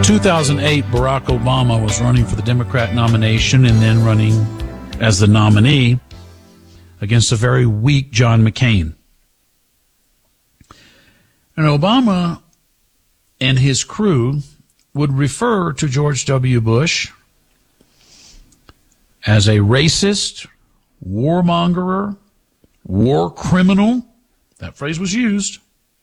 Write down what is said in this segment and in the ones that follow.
2008, Barack Obama was running for the Democrat nomination and then running as the nominee against a very weak John McCain. And Obama and his crew would refer to George W. Bush as a racist, warmonger, war criminal. That phrase was used.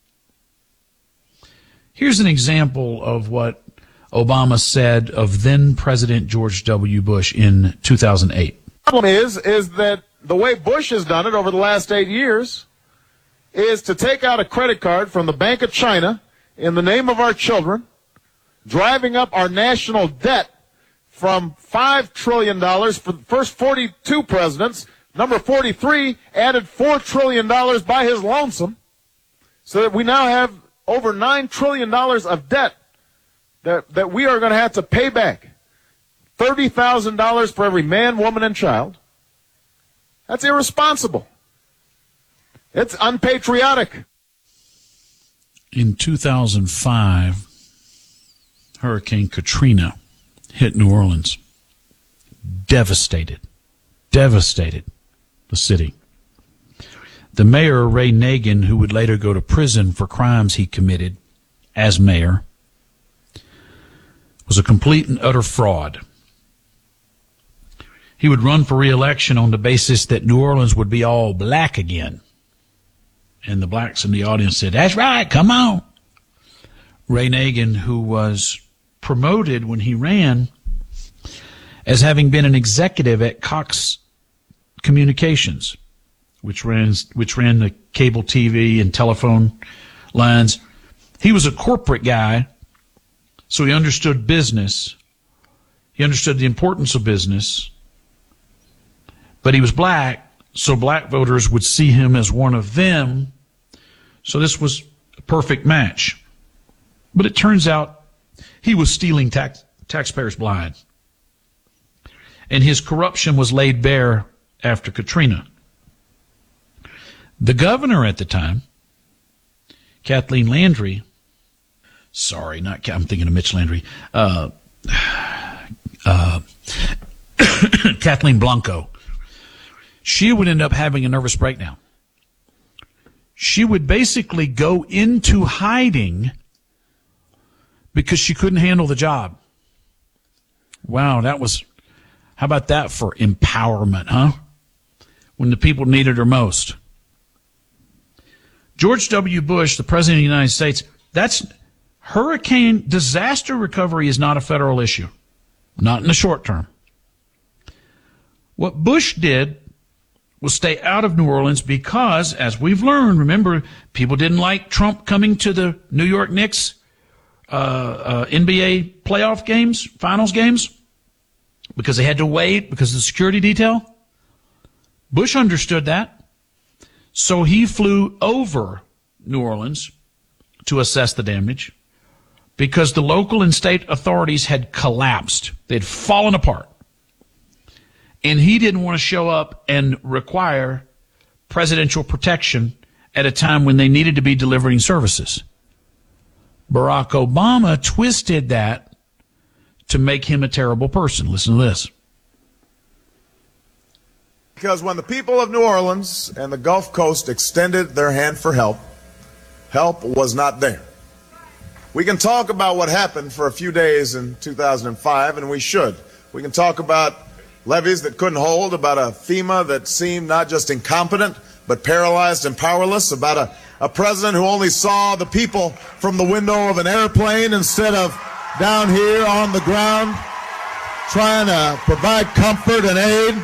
Here's an example of what Obama said of then President George W. Bush in 2008. The problem is that the way Bush has done it over the last 8 years is to take out a credit card from the Bank of China in the name of our children, driving up our national debt from $5 trillion for the first 42 presidents. Number 43 added $4 trillion by his lonesome, so that we now have over $9 trillion of debt that we are going to have to pay back. $30,000 for every man, woman, and child. That's irresponsible. It's unpatriotic. In 2005, Hurricane Katrina hit New Orleans. Devastated the city. The mayor, Ray Nagin, who would later go to prison for crimes he committed as mayor, was a complete and utter fraud. He would run for re-election on the basis that New Orleans would be all black again. And the blacks in the audience said, "That's right, come on." Ray Nagin, who was promoted when he ran as having been an executive at Cox Communications, which ran the cable TV and telephone lines. He was a corporate guy, so he understood business. He understood the importance of business. But he was black, so black voters would see him as one of them. So this was a perfect match. But it turns out he was stealing taxpayers blind. And his corruption was laid bare after Katrina. The governor at the time, Kathleen Landry, I'm thinking of Mitch Landry, Kathleen Blanco, she would end up having a nervous breakdown. She would basically go into hiding because she couldn't handle the job. Wow, how about that for empowerment, huh? When the people needed her most. George W. Bush, the President of the United States, that's hurricane disaster recovery is not a federal issue. Not in the short term. What Bush did was stay out of New Orleans because, as we've learned, remember, people didn't like Trump coming to the New York Knicks NBA playoff games, finals games, because they had to wait because of the security detail. Bush understood that. So he flew over New Orleans to assess the damage because the local and state authorities had collapsed. They'd fallen apart. And he didn't want to show up and require presidential protection at a time when they needed to be delivering services. Barack Obama twisted that to make him a terrible person. Listen to this. Because when the people of New Orleans and the Gulf Coast extended their hand for help, help was not there. We can talk about what happened for a few days in 2005, and we should. We can talk about levees that couldn't hold, about a FEMA that seemed not just incompetent, but paralyzed and powerless, about a president who only saw the people from the window of an airplane instead of down here on the ground trying to provide comfort and aid.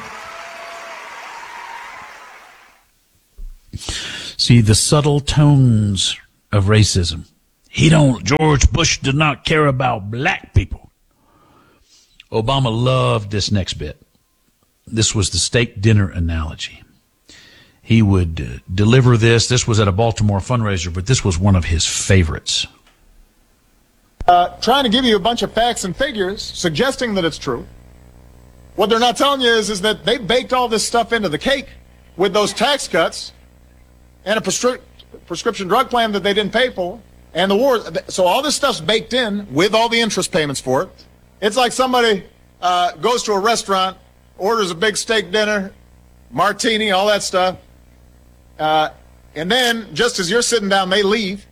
See the subtle tones of racism. George Bush did not care about black people. Obama loved this next bit. This was the steak dinner analogy. He would deliver this. This was at a Baltimore fundraiser, but this was one of his favorites. Trying to give you a bunch of facts and figures, suggesting that it's true. What they're not telling you is that they baked all this stuff into the cake with those tax cuts and a prescription drug plan that they didn't pay for, And the war, so all this stuff's baked in with all the interest payments for it. It's like somebody goes to a restaurant, orders a big steak dinner, martini, all that stuff, and then just as you're sitting down, they leave.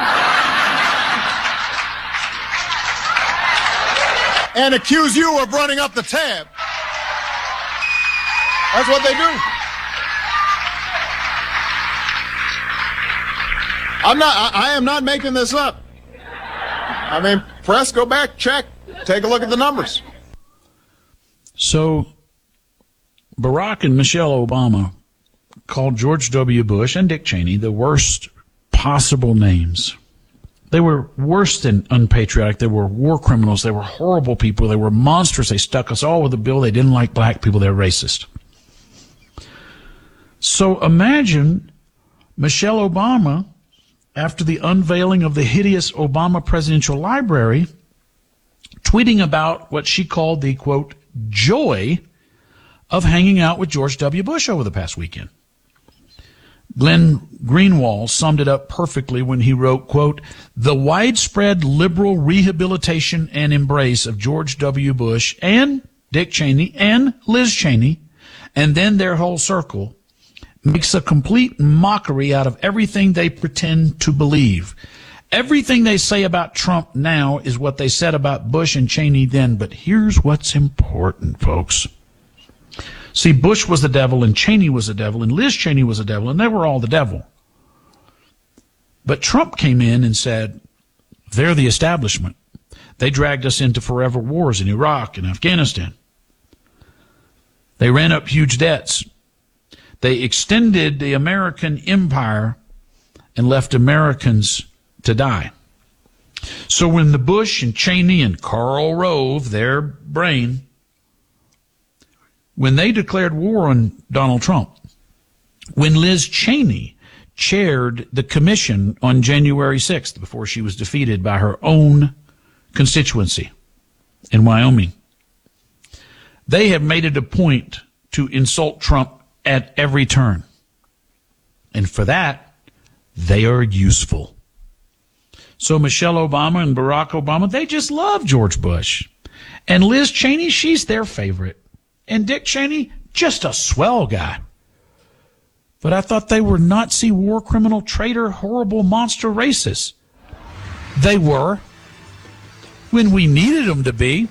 And accuse you of running up the tab. That's what they do. I am not making this up. I mean, press, go back, check, take a look at the numbers. So Barack and Michelle Obama called George W. Bush and Dick Cheney the worst possible names. They were worse than unpatriotic. They were war criminals. They were horrible people. They were monsters. They stuck us all with a bill. They didn't like black people. They were racist. So imagine Michelle Obama, after the unveiling of the hideous Obama Presidential Library, tweeting about what she called the, quote, joy of hanging out with George W. Bush over the past weekend. Glenn Greenwald summed it up perfectly when he wrote, quote, the widespread liberal rehabilitation and embrace of George W. Bush and Dick Cheney and Liz Cheney, and then their whole circle, makes a complete mockery out of everything they pretend to believe. Everything they say about Trump now is what they said about Bush and Cheney then, but here's what's important, folks. See, Bush was the devil, and Cheney was the devil, and Liz Cheney was the devil, and they were all the devil. But Trump came in and said, they're the establishment. They dragged us into forever wars in Iraq and Afghanistan. They ran up huge debts. They extended the American empire and left Americans to die. So when the Bush and Cheney and Karl Rove, their brain, when they declared war on Donald Trump, when Liz Cheney chaired the commission on January 6th before she was defeated by her own constituency in Wyoming, they have made it a point to insult Trump at every turn. And for that, they are useful. So Michelle Obama and Barack Obama, they just love George Bush. And Liz Cheney, she's their favorite. And Dick Cheney, just a swell guy. But I thought they were Nazi war criminal, traitor, horrible monster racists. They were when we needed them to be.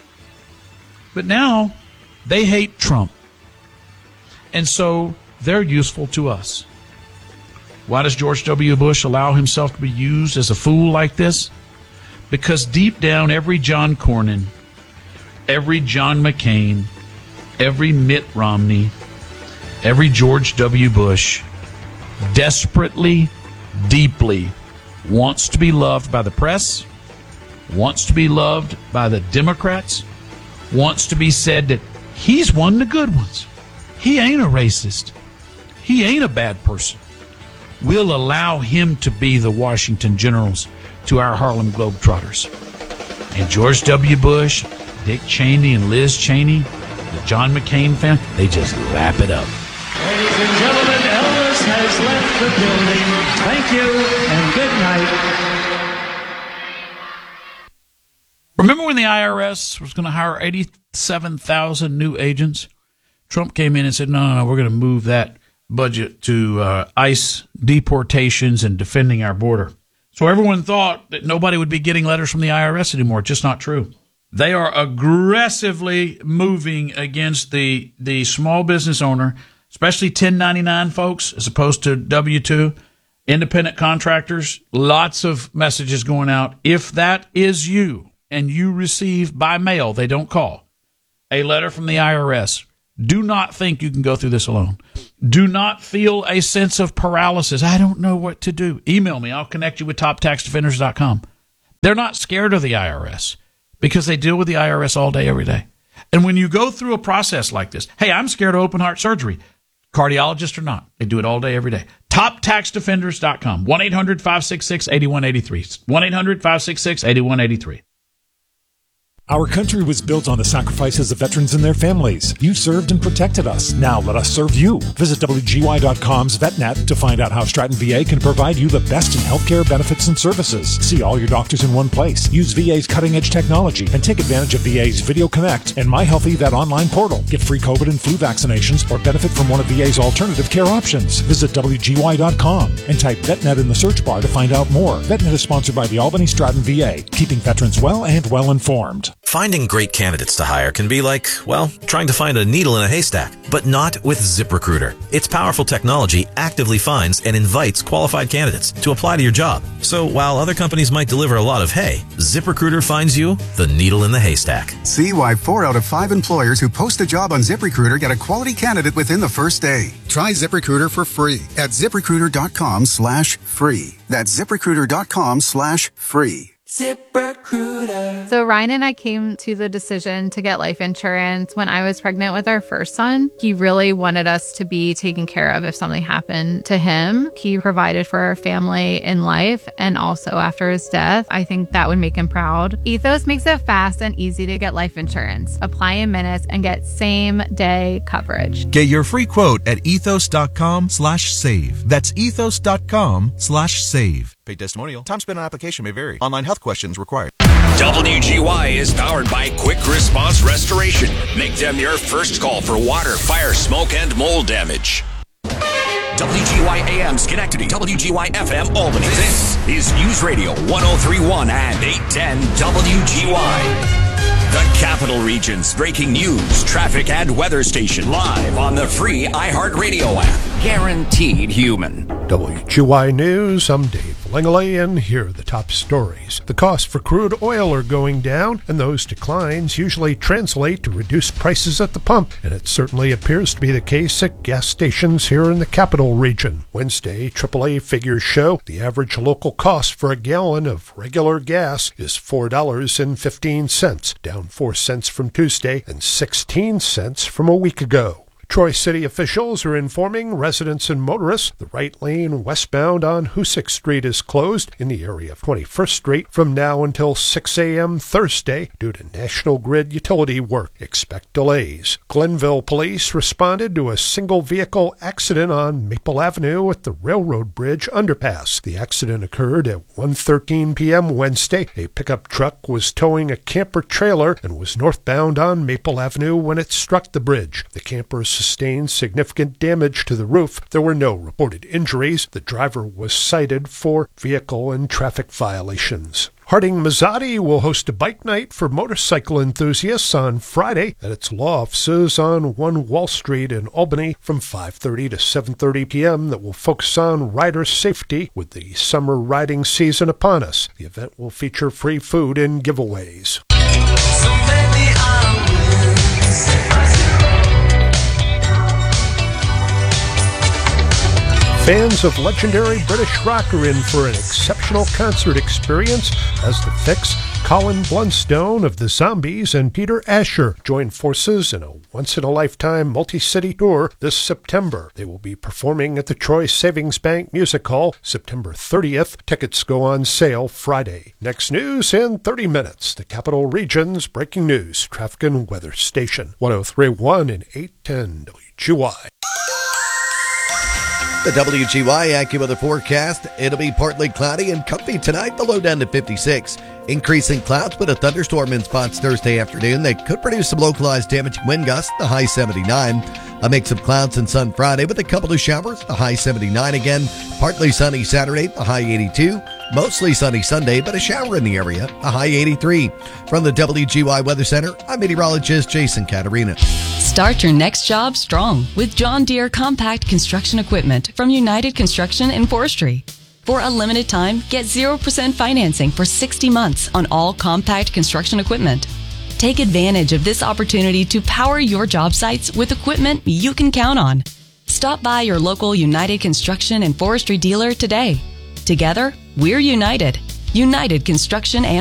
But now they hate Trump. And so they're useful to us. Why does George W. Bush allow himself to be used as a fool like this? Because deep down, every John Cornyn, every John McCain, every Mitt Romney, every George W. Bush desperately, deeply wants to be loved by the press, wants to be loved by the Democrats, wants to be said that he's one of the good ones. He ain't a racist. He ain't a bad person. We'll allow him to be the Washington Generals to our Harlem Globetrotters. And George W. Bush, Dick Cheney, and Liz Cheney, the John McCain family, they just wrap it up. Ladies and gentlemen, Elvis has left the building. Thank you and good night. Remember when the IRS was going to hire 87,000 new agents? Trump came in and said, no, we're going to move that budget to ICE deportations and defending our border. So everyone thought that nobody would be getting letters from the IRS anymore. It's just not true. They are aggressively moving against the small business owner, especially 1099 folks, as opposed to W-2, independent contractors. Lots of messages going out. If that is you and you receive by mail, they don't call, a letter from the IRS, do not think you can go through this alone. Do not feel a sense of paralysis. I don't know what to do. Email me. I'll connect you with toptaxdefenders.com. They're not scared of the IRS because they deal with the IRS all day, every day. And when you go through a process like this, hey, I'm scared of open heart surgery. Cardiologist or not, they do it all day, every day. TopTaxDefenders.com. 1-800-566-8183. 1-800-566-8183. Our country was built on the sacrifices of veterans and their families. You served and protected us. Now let us serve you. Visit WGY.com's VetNet to find out how Stratton VA can provide you the best in healthcare benefits and services. See all your doctors in one place. Use VA's cutting-edge technology and take advantage of VA's Video Connect and My Healthy Vet online portal. Get free COVID and flu vaccinations or benefit from one of VA's alternative care options. Visit WGY.com and type VetNet in the search bar to find out more. VetNet is sponsored by the Albany Stratton VA, keeping veterans well and well informed. Finding great candidates to hire can be like, well, trying to find a needle in a haystack, but not with ZipRecruiter. Its powerful technology actively finds and invites qualified candidates to apply to your job. So while other companies might deliver a lot of hay, ZipRecruiter finds you the needle in the haystack. See why 4 out of 5 employers who post a job on ZipRecruiter get a quality candidate within the first day. Try ZipRecruiter for free at ZipRecruiter.com/free. That's ZipRecruiter.com/free. ZipRecruiter. So Ryan and I came to the decision to get life insurance when I was pregnant with our first son. He really wanted us to be taken care of if something happened to him. He provided for our family in life and also after his death. I think that would make him proud. Ethos makes it fast and easy to get life insurance. Apply in minutes and get same-day coverage. Get your free quote at ethos.com/save. That's ethos.com/save. Paid testimonial. Time spent on application may vary. Online health questions required. WGY is powered by Quick Response Restoration. Make them your first call for water, fire, smoke, and mold damage. WGY AM Schenectady, WGY FM Albany. This is News Radio 1031 and 810 WGY. The Capital Region's breaking news, traffic, and weather station live on the free iHeartRadio app. Guaranteed human. WGY News, I'm Dave Langley, and here are the top stories. The costs for crude oil are going down, and those declines usually translate to reduced prices at the pump, and it certainly appears to be the case at gas stations here in the Capital Region. Wednesday, AAA figures show the average local cost for a gallon of regular gas is $4.15, down 4 cents from Tuesday and 16 cents from a week ago. Troy City officials are informing residents and motorists the right lane westbound on Hoosick Street is closed in the area of 21st Street from now until 6 a.m. Thursday due to National Grid utility work. Expect delays. Glenville police responded to a single-vehicle accident on Maple Avenue at the Railroad Bridge underpass. The accident occurred at 1:13 p.m. Wednesday. A pickup truck was towing a camper trailer and was northbound on Maple Avenue when it struck the bridge. The camper sustained significant damage to the roof. There were no reported injuries. The driver was cited for vehicle and traffic violations. Harding Mazzotti will host a bike night for motorcycle enthusiasts on Friday at its law offices on 1 Wall Street in Albany from 5:30 to 7:30 p.m. that will focus on rider safety with the summer riding season upon us. The event will feature free food and giveaways. Fans of legendary British rock are in for an exceptional concert experience as The Fix, Colin Blunstone of the Zombies, and Peter Asher join forces in a once-in-a-lifetime multi-city tour this September. They will be performing at the Troy Savings Bank Music Hall September 30th. Tickets go on sale Friday. Next news in 30 minutes. The Capital Region's breaking news, traffic and weather station. 103.1 and 810 WGY. The WGY AccuWeather forecast, it'll be partly cloudy and comfy tonight, the low down to 56. Increasing clouds, but a thunderstorm in spots Thursday afternoon that could produce some localized damaging wind gusts, the high 79. A mix of clouds and sun Friday with a couple of showers, the high 79 again. Partly sunny Saturday, the high 82. Mostly sunny Sunday, but a shower in the area, a high 83. From the WGY Weather Center, I'm meteorologist Jason Caterina. Start your next job strong with John Deere Compact Construction Equipment from United Construction and Forestry. For a limited time, get 0% financing for 60 months on all compact construction equipment. Take advantage of this opportunity to power your job sites with equipment you can count on. Stop by your local United Construction and Forestry dealer today. Together, we're united. United Construction and